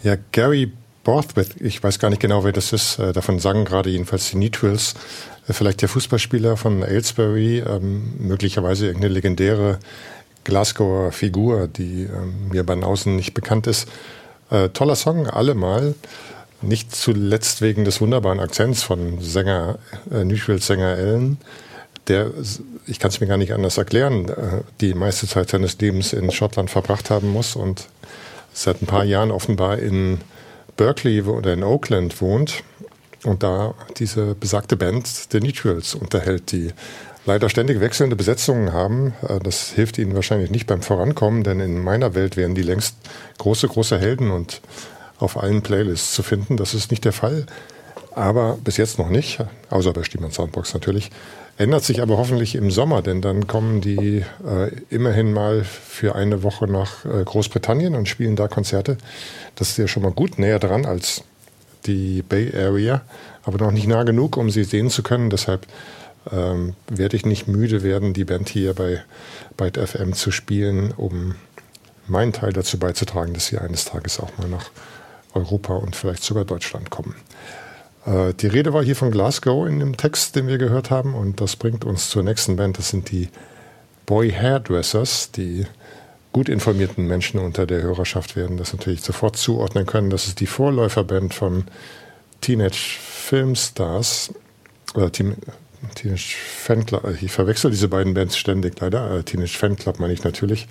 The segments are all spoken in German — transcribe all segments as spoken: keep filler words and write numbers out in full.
Ja, Gary Borthwick, ich weiß gar nicht genau, wer das ist, äh, davon sagen gerade jedenfalls die Neutrals, äh, vielleicht der Fußballspieler von Aylesbury, ähm, möglicherweise irgendeine legendäre Glasgower Figur, die ähm, mir bei Außen nicht bekannt ist. Äh, toller Song, allemal. Nicht zuletzt wegen des wunderbaren Akzents von Sänger, äh, Neutrals-Sänger Allen, der, ich kann es mir gar nicht anders erklären, äh, die meiste Zeit seines Lebens in Schottland verbracht haben muss und seit ein paar Jahren offenbar in Berkeley oder in Oakland wohnt und da diese besagte Band The Neutrals unterhält, die leider ständig wechselnde Besetzungen haben. Das hilft ihnen wahrscheinlich nicht beim Vorankommen, denn in meiner Welt wären die längst große, große Helden und auf allen Playlists zu finden. Das ist nicht der Fall, aber bis jetzt noch nicht, außer bei Stiemann Soundbox natürlich. Ändert sich aber hoffentlich im Sommer, denn dann kommen die äh, immerhin mal für eine Woche nach äh, Großbritannien und spielen da Konzerte. Das ist ja schon mal gut näher dran als die Bay Area, aber noch nicht nah genug, um sie sehen zu können. Deshalb ähm, werde ich nicht müde werden, die Band hier bei Byte F M zu spielen, um meinen Teil dazu beizutragen, dass sie eines Tages auch mal nach Europa und vielleicht sogar Deutschland kommen. Die Rede war hier von Glasgow in dem Text, den wir gehört haben, und das bringt uns zur nächsten Band. Das sind die Boy Hairdressers, die gut informierten Menschen unter der Hörerschaft werden das natürlich sofort zuordnen können. Das ist die Vorläuferband von Teenage Film Stars, oder Team, Teenage Fan Club. Ich verwechsel diese beiden Bands ständig leider. Teenage Fan Club meine ich natürlich.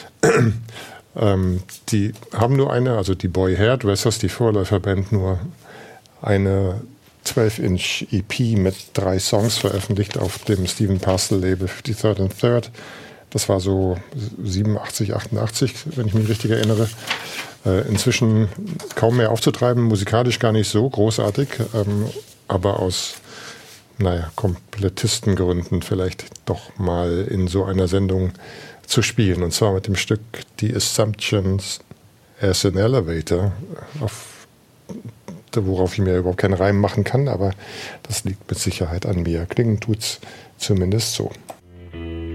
ähm, die haben nur eine, also die Boy Hairdressers, die Vorläuferband, nur eine zwölf Inch E P mit drei Songs veröffentlicht auf dem Stephen Parcell Label fifty-third and third. Das war so siebenundachtzig, achtundachtzig, wenn ich mich richtig erinnere. Äh, inzwischen kaum mehr aufzutreiben, musikalisch gar nicht so großartig, ähm, aber aus, naja, Komplettistengründen vielleicht doch mal in so einer Sendung zu spielen. Und zwar mit dem Stück The Assumptions as an Elevator, auf worauf ich mir überhaupt keinen Reim machen kann, aber das liegt mit Sicherheit an mir. Klingen tut's zumindest so.